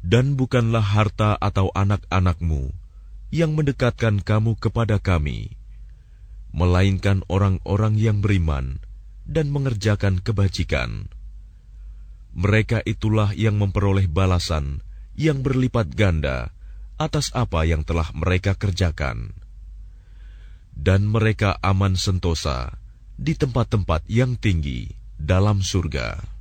Dan bukanlah harta atau anak-anakmu yang mendekatkan kamu kepada Kami, melainkan orang-orang yang beriman dan mengerjakan kebajikan. Mereka itulah yang memperoleh balasan yang berlipat ganda atas apa yang telah mereka kerjakan. Dan mereka aman sentosa di tempat-tempat yang tinggi dalam surga.